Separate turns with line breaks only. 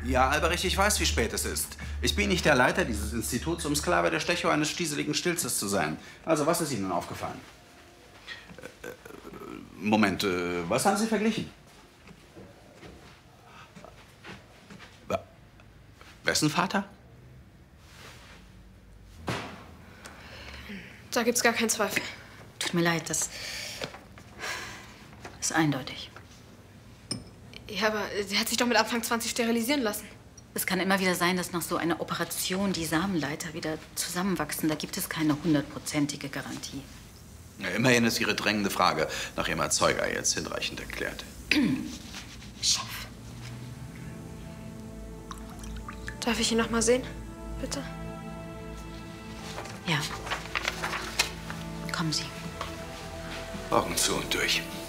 Ja, Albrecht, ich weiß, wie spät es ist. Ich bin nicht der Leiter dieses Instituts, um Sklave der Stecho eines stieseligen Stilzes zu sein. Also, was ist Ihnen nun aufgefallen? Moment, was haben Sie verglichen? Wessen Vater?
Da gibt's gar keinen Zweifel.
Tut mir leid, das ist eindeutig.
Ja, aber sie hat sich doch mit Anfang 20 sterilisieren lassen.
Es kann immer wieder sein, dass nach so einer Operation die Samenleiter wieder zusammenwachsen. Da gibt es keine 100%ige Garantie.
Ja, immerhin ist Ihre drängende Frage nach Ihrem Erzeuger jetzt hinreichend erklärt.
Chef.
Darf ich ihn noch mal sehen? Bitte?
Ja. Kommen Sie.
Augen zu und durch.